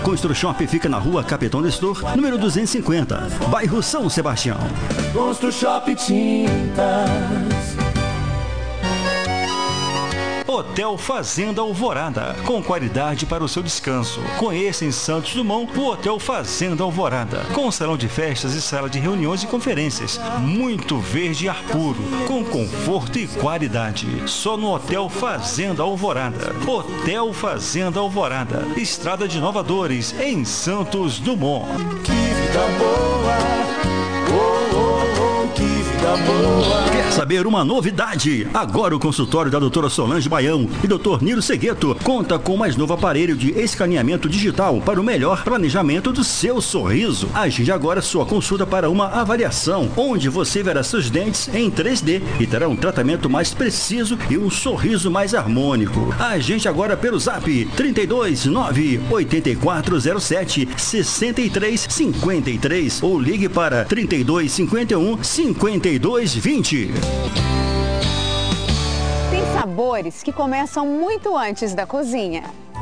Constru Shop fica na rua Capitão Nestor, número 250, bairro São Sebastião. Constru Shop Tintas. Hotel Fazenda Alvorada, com qualidade para o seu descanso. Conheça em Santos Dumont o Hotel Fazenda Alvorada, com salão de festas e sala de reuniões e conferências. Muito verde e ar puro, com conforto e qualidade. Só no Hotel Fazenda Alvorada. Hotel Fazenda Alvorada, Estrada de Nova Dores, em Santos Dumont. Que vida boa, oh, oh, oh, que vida boa. Quer saber uma novidade? Agora o consultório da doutora Solange Baião e doutor Nilo Segueto conta com o mais novo aparelho de escaneamento digital para o melhor planejamento do seu sorriso. Agende agora sua consulta para uma avaliação, onde você verá seus dentes em 3D e terá um tratamento mais preciso e um sorriso mais harmônico. Agende agora pelo zap 32 9 8407 6353 ou ligue para 32 51 52 20. Tem sabores que começam muito antes da cozinha.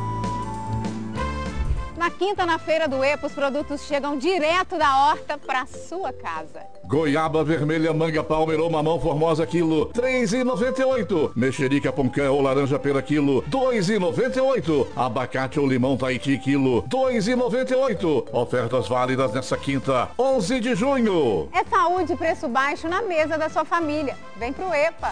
Na quinta, na Feira do EPA, os produtos chegam direto da horta para sua casa. Goiaba vermelha, manga, palmeira ou mamão formosa, quilo, R$3,98. Mexerica, poncã ou laranja pera, quilo, R$2,98. Abacate ou limão Tahiti, quilo, R$2,98. Ofertas válidas nessa quinta, 11 de junho. É saúde e preço baixo na mesa da sua família. Vem pro EPA.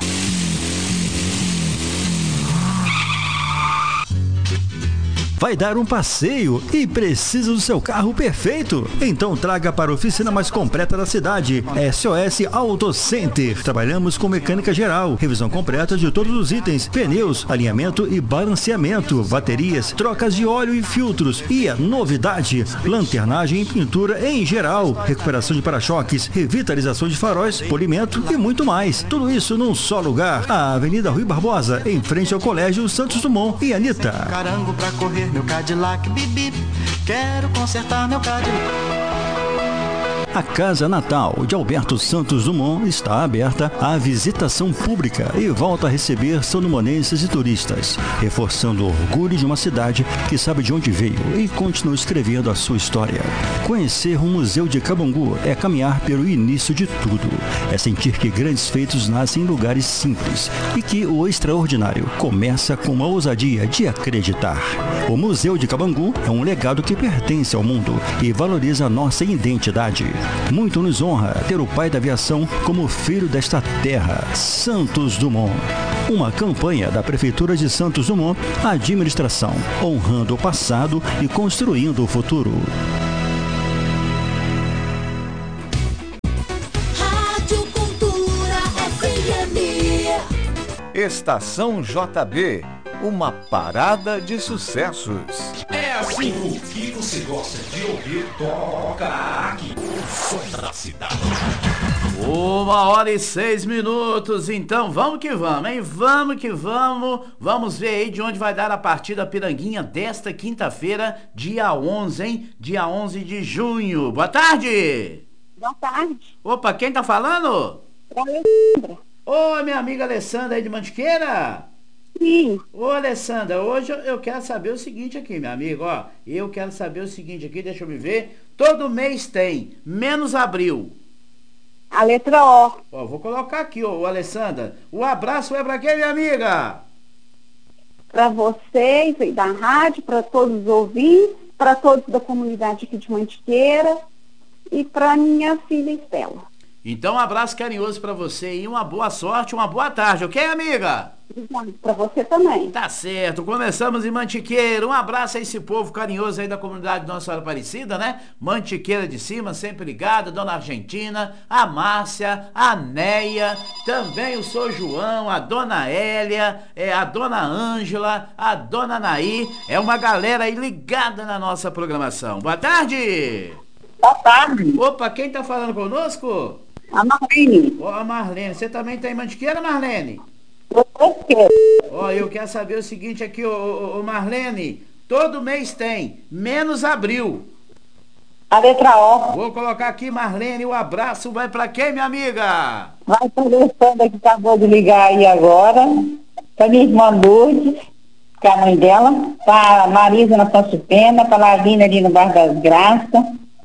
Vai dar um passeio e precisa do seu carro perfeito? Então traga para a oficina mais completa da cidade, SOS Auto Center. Trabalhamos com mecânica geral, revisão completa de todos os itens, pneus, alinhamento e balanceamento, baterias, trocas de óleo e filtros. E a novidade, lanternagem e pintura em geral, recuperação de para-choques, revitalização de faróis, polimento e muito mais. Tudo isso num só lugar, a Avenida Rui Barbosa, em frente ao Colégio Santos Dumont e Anitta. Carango pra correr meu Cadillac, bibi, quero consertar meu Cadillac. A Casa Natal de Alberto Santos Dumont está aberta à visitação pública e volta a receber sandumonenses e turistas, reforçando o orgulho de uma cidade que sabe de onde veio e continua escrevendo a sua história. Conhecer o Museu de Cabangu é caminhar pelo início de tudo. É sentir que grandes feitos nascem em lugares simples e que o extraordinário começa com a ousadia de acreditar. O Museu de Cabangu é um legado que pertence ao mundo e valoriza a nossa identidade. Muito nos honra ter o pai da aviação como filho desta terra, Santos Dumont. Uma campanha da Prefeitura de Santos Dumont, administração, honrando o passado e construindo o futuro. Rádio Cultura FM. Estação JB, uma parada de sucessos. É assim o que você gosta de ouvir, toca aqui. O som da cidade. 1h06, então vamos que vamos, hein? Vamos que vamos. Vamos ver aí de onde vai dar a partida Piranguinha desta quinta-feira, dia 11, hein? Dia 11 de junho. Boa tarde! Boa tarde. Opa, quem tá falando? Alessandra. Ô, minha amiga Alessandra aí de Mantiqueira? Sim. Ô, Alessandra, hoje eu quero saber o seguinte aqui, minha amiga, ó. Eu quero saber o seguinte aqui, deixa eu me ver. Todo mês tem, menos abril. A letra O. Ó, vou colocar aqui, ó, Alessandra. O abraço é pra quem, minha amiga? Para vocês aí da rádio, para todos os ouvintes, para todos da comunidade aqui de Mantiqueira e para minha filha Estela. Então, um abraço carinhoso pra você e uma boa sorte, uma boa tarde, ok, amiga? Para você também. Tá certo, começamos em Mantiqueira. Um abraço a esse povo carinhoso aí da comunidade Nossa Senhora Aparecida, né? Mantiqueira de Cima, sempre ligada, Dona Argentina, a Márcia, a Neia, também o Sr. João, a Dona Hélia, a Dona Ângela, a Dona Naí. É uma galera aí ligada na nossa programação. Boa tarde! Boa tarde! Opa, quem tá falando conosco? A Marlene. Ó, a Marlene, você também tá em Mantiqueira, Marlene? Ó, eu quero saber o seguinte aqui, ô Marlene, todo mês tem, menos abril. A letra O. Vou colocar aqui, Marlene, o abraço vai pra quem, minha amiga? Vai para a Alessandra que acabou de ligar aí agora, para minha irmã Lourdes, que é a mãe dela, para Marisa na São Pena, para Lavínia ali no Bar das Graças,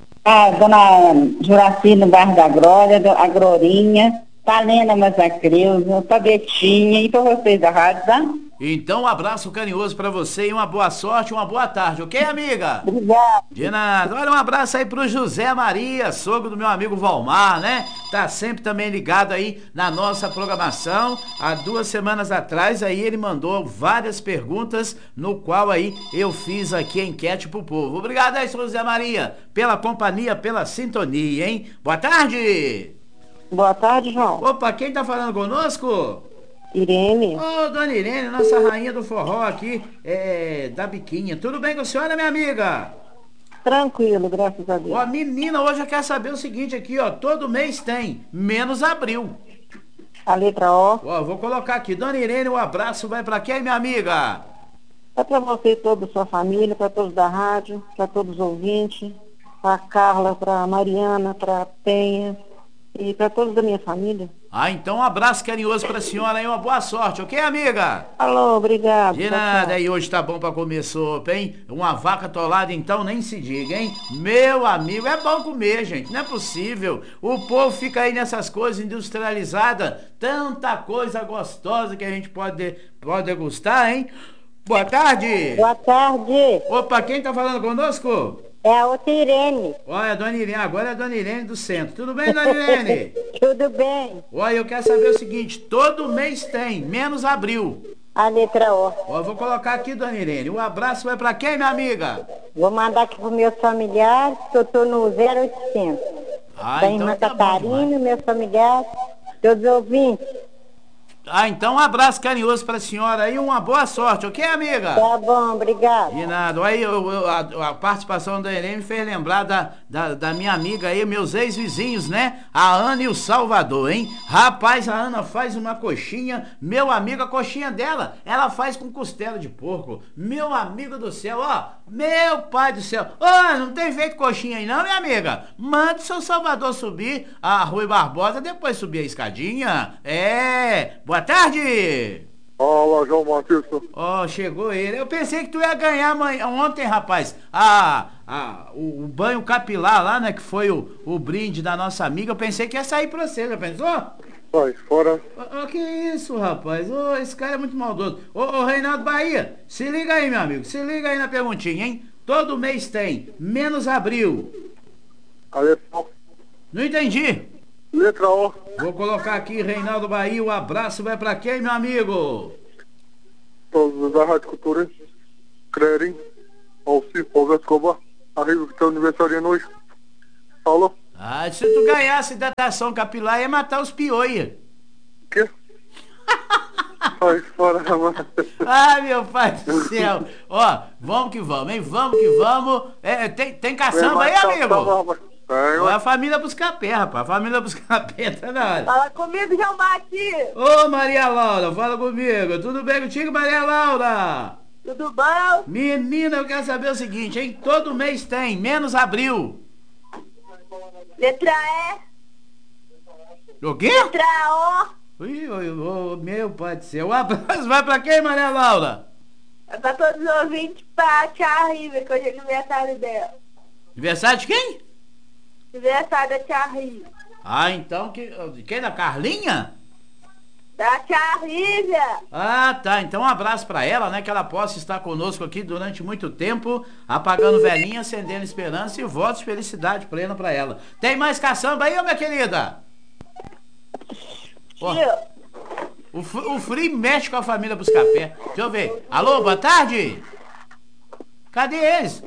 a dona Juraci no Bar da Glória, a Glorinha, para Lena Mazacreuza, para Betinha e para vocês da rádio, tá? Então, um abraço carinhoso pra você e uma boa sorte, uma boa tarde, ok, amiga? Obrigada. De nada. Olha, um abraço aí pro José Maria, sogro do meu amigo Valmar, né? Tá sempre também ligado aí na nossa programação. Há 2 semanas atrás aí ele mandou várias perguntas, no qual aí eu fiz aqui a enquete pro povo. Obrigado aí, José Maria, pela companhia, pela sintonia, hein? Boa tarde! Boa tarde, João. Opa, quem tá falando conosco? Irene. Ô, dona Irene, nossa rainha do forró aqui, da biquinha. Tudo bem com a senhora, minha amiga? Tranquilo, graças a Deus. Ó, menina, hoje eu quero saber o seguinte aqui, ó. Todo mês tem, menos abril. A letra O. Ó, vou colocar aqui. Dona Irene, um abraço vai pra quem, minha amiga? É para você e toda a sua família, para todos da rádio, para todos os ouvintes, para Carla, para Mariana, para Penha e para todos da minha família. Ah, então um abraço carinhoso pra senhora e uma boa sorte, ok, amiga? Alô, obrigado. De nada, e hoje tá bom pra comer sopa, hein? Uma vaca atolada, então, nem se diga, hein? Meu amigo, é bom comer, gente, não é possível. O povo fica aí nessas coisas industrializadas, tanta coisa gostosa que a gente pode degustar, hein? Boa tarde! Boa tarde! Opa, quem tá falando conosco? É a outra Irene. Olha, dona Irene, agora é a dona Irene do centro. Tudo bem, dona Irene? Tudo bem. Olha, eu quero saber o seguinte, todo mês tem, menos abril. A letra O. Ó, eu vou colocar aqui, dona Irene. O abraço vai pra quem, minha amiga? Vou mandar aqui pros meus familiares, que eu tô no 0800. Ah, Da então irmã tá bom Catarina, demais. meus familiares, todos os ouvintes. Ah, então um abraço carinhoso pra senhora e uma boa sorte, ok, amiga? Tá bom, obrigado. De nada. Aí a participação da Irene me fez lembrar da minha amiga aí, meus ex-vizinhos, né? A Ana e o Salvador, hein? Rapaz, a Ana faz uma coxinha, meu amigo, a coxinha dela, ela faz com costela de porco. Meu amigo do céu, ó, meu pai do céu. Ó, não tem feito coxinha aí não, minha amiga? Manda o seu Salvador subir a Rui Barbosa, depois subir a escadinha. Boa tarde! Olá, João Batista. Ó, chegou ele. Eu pensei que tu ia ganhar ontem, rapaz. O banho capilar lá, né? Que foi o brinde da nossa amiga. Eu pensei que ia sair pra você, já pensou? Sai fora. Que isso, rapaz? Esse cara é muito maldoso. Ô, Reinaldo Bahia, se liga aí, meu amigo. Se liga aí na perguntinha, hein? Todo mês tem, menos abril. A letra O. Não entendi. Letra O. Vou colocar aqui, Reinaldo Bahia. O abraço vai pra quem, meu amigo? Todos da Rádio Cultura. Crerim. Alci, Paulo Escobar. Arriba que tem aniversário hoje. Falou? Ah, se tu ganhasse hidratação capilar, ia matar os piolhos. Quê? Sai fora, mano. Ah, meu pai do céu. Ó, vamos que vamos, hein? Vamos que vamos. Tem caçamba aí, amigo? Ó, a família buscar pé, rapaz. A família buscar pé, tá na hora. Fala comigo, João Batista. Ô, Maria Laura, fala comigo. Tudo bem contigo, Maria Laura? Tudo bom? Menina, eu quero saber o seguinte, hein? Todo mês tem, menos abril. Letra E. O quê? Letra O. Ui, meu pai do céu. Um abraço vai pra quem, Maria Laura? É pra todos os ouvintes, pra Tia Riva, que hoje é aniversário dela. Aniversário de quem? Aniversário da Tia Riva. Ah, então, quem? Da Carlinha? Da Tia Riva. Ah, tá. Então um abraço pra ela, né? Que ela possa estar conosco aqui durante muito tempo, apagando velhinha, acendendo esperança e votos de felicidade plena pra ela. Tem mais caçamba aí, ô minha querida? Ó, o Free mexe com a família Buscapé. Deixa eu ver. Alô, boa tarde? Cadê eles?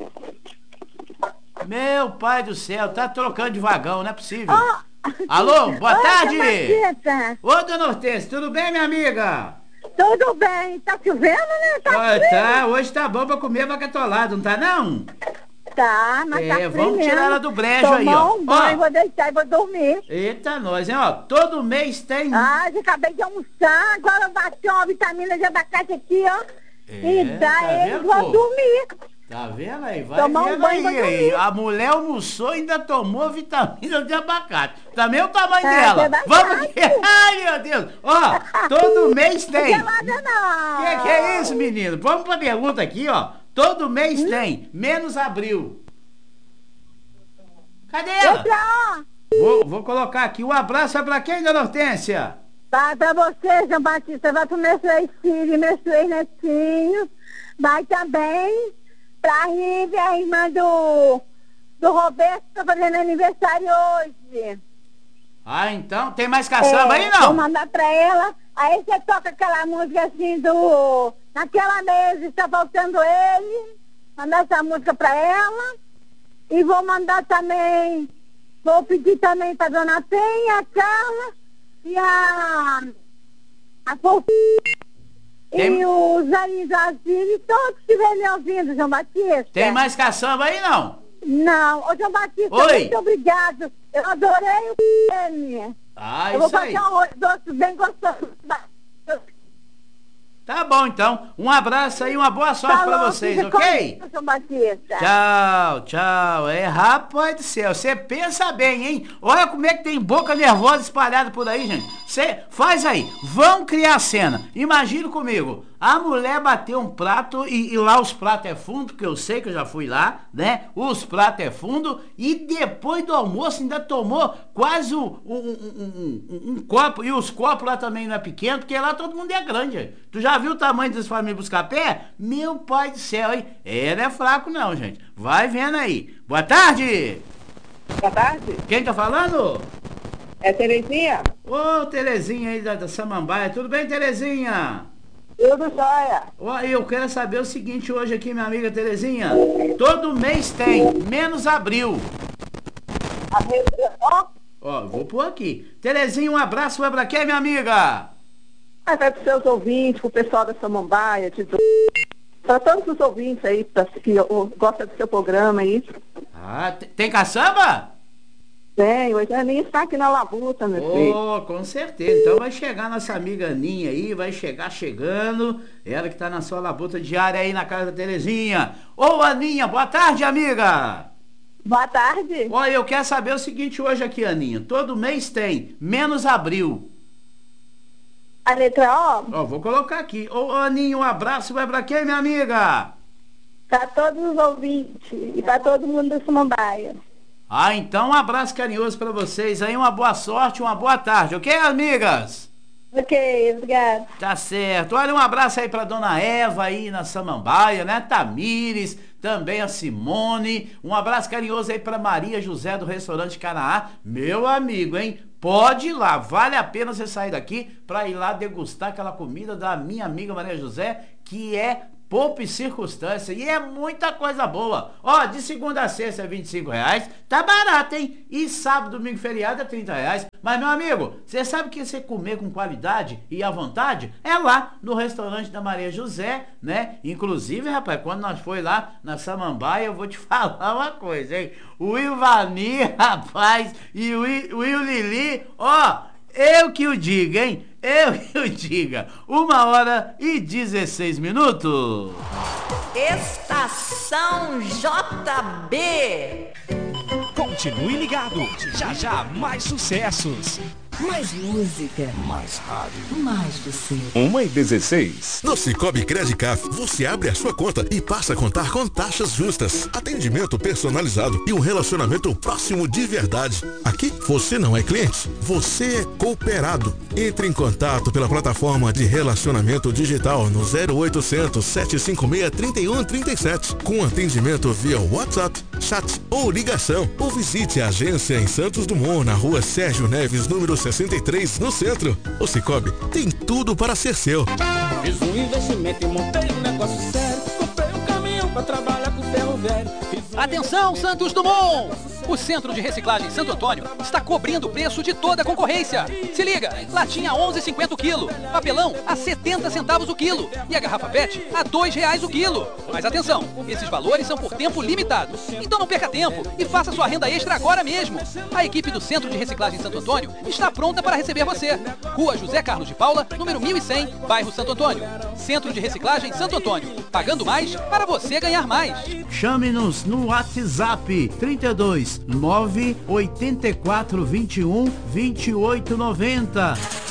Meu pai do céu, tá trocando de vagão, não é possível. Alô, boa tarde. Ô, dona Hortência, tudo bem, minha amiga? Tudo bem, tá chovendo, né? Tá, hoje tá bom pra comer vaca atolada, não tá não? Tá, mas tá frio vamos mesmo. tirar ela do brejo aí, ó. Um banho, vou deitar e vou dormir. Eita, nós, hein, ó. Todo mês tem... Ah, já acabei de almoçar, agora eu bati uma vitamina de abacate aqui, ó. E daí vou dormir. Tá vendo aí? Vai Tomar vendo um banho aí. A mulher almoçou e ainda tomou vitamina de abacate. Também o tamanho dela. É Vamos aqui. Ai, meu Deus. Ó, todo mês tem. Que é isso, menino? Vamos pra pergunta aqui, ó. Todo mês tem, menos abril. Cadê ela? Vou colocar aqui. Um abraço é pra quem, dona Hortência? Vai pra você, João Batista. Vai pro meus 3 filhos, meus 3 netinhos. Vai também pra Rívia, a irmã do Roberto, que tá fazendo aniversário hoje. Ah, então, tem mais caçamba aí, não? Vou mandar pra ela. Aí você toca aquela música assim do... Naquela mesa está faltando ele. Mandar essa música pra ela. E vou mandar também... Vou pedir também pra dona Penha, a Carla e a e o Zarinho Zazir e todos que estiverem me ouvindo, João Batista. Tem mais caçamba aí, não? Não. Ô, João Batista, oi. Muito obrigado. Eu adorei o M. Ah, eu vou isso aí. fazer um arroz doce bem gostoso. Tá bom, então. Um abraço aí, uma boa sorte pra vocês, ok? Tchau, tchau. É, rapaz do céu, você pensa bem, hein? Olha como é que tem boca nervosa espalhada por aí, gente. Você faz aí, vão criar a cena. Imagina comigo, a mulher bateu um prato e lá os pratos é fundo, porque eu sei que eu já fui lá, né? Os pratos é fundo e depois do almoço ainda tomou quase um copo. E os copos lá também não é pequeno, porque lá todo mundo é grande. Tu já viu o tamanho das famílias buscar pé? Meu pai do céu, hein? Ele é fraco não, gente. Vai vendo aí. Boa tarde! Boa tarde. Quem tá falando? É Terezinha. Ô, Terezinha aí da Samambaia. Tudo bem, Terezinha? Tudo jóia. Ó, eu quero saber o seguinte hoje aqui, minha amiga Terezinha. Todo mês tem, menos abril. Ó, vou pôr aqui. Terezinha, um abraço, vai pra quem, minha amiga? Vai pros seus ouvintes, pro pessoal da Samambaia, para todos os ouvintes aí que gostam do seu programa aí. Ah, tem caçamba? Tem, hoje a Aninha está aqui na labuta, meu filho. Oh, com certeza. Então vai chegar nossa amiga Aninha aí, vai chegar chegando. Ela que tá na sua labuta diária aí na casa da Terezinha. Ô, Aninha, boa tarde, amiga. Boa tarde. Olha, eu quero saber o seguinte hoje aqui, Aninha. Todo mês tem, menos abril. A letra O? Ó, vou colocar aqui. Ô, Aninha, um abraço, vai pra quem, minha amiga? Pra todos os ouvintes e pra todo mundo da Samambaia. Ah, então um abraço carinhoso pra vocês aí, uma boa sorte, uma boa tarde, ok, amigas? Ok, obrigado. Tá certo. Olha, um abraço aí pra dona Eva aí na Samambaia, né? Tamires, também a Simone. Um abraço carinhoso aí pra Maria José do restaurante Canaã. Meu amigo, hein? Pode ir lá, vale a pena você sair daqui pra ir lá degustar aquela comida da minha amiga Maria José, que é poupa e circunstância, e é muita coisa boa. Ó, de segunda a sexta é R$25, tá barato, hein? E sábado, domingo, feriado é R$30. Mas, meu amigo, você sabe que você comer com qualidade e à vontade é lá no restaurante da Maria José, né? Inclusive, rapaz, quando nós foi lá na Samambaia, eu vou te falar uma coisa, hein? O Ivani, rapaz, e o Lili, ó, eu que o diga, hein? Eu que o diga. 1h16. Estação JB. Continue ligado. Já já mais sucessos. Mais música. Mais rádio. Mais você. 1h16. No Cicobi Credicaf, você abre a sua conta e passa a contar com taxas justas, atendimento personalizado e um relacionamento próximo de verdade. Aqui, você não é cliente, você é cooperado. Entre em contato pela plataforma de relacionamento digital no 0800 756 3137, com atendimento via WhatsApp, chat ou ligação. Ou visite a agência em Santos Dumont, na rua Sérgio Neves, número 63, no centro. O Cicobi tem tudo para ser seu. Fiz um investimento e montei um negócio sério. Comprei um caminhão pra trabalhar com ferro velho. Atenção, Santos Dumont! O Centro de Reciclagem Santo Antônio está cobrindo o preço de toda a concorrência. Se liga, latinha 11,50 o quilo, papelão a 70 centavos o quilo e a garrafa PET a R$2 o quilo. Mas atenção, esses valores são por tempo limitado. Então não perca tempo e faça sua renda extra agora mesmo. A equipe do Centro de Reciclagem Santo Antônio está pronta para receber você. Rua José Carlos de Paula, número 1100, bairro Santo Antônio. Centro de Reciclagem Santo Antônio. Pagando mais para você ganhar mais. Chame-nos no WhatsApp 32 984 21 2890.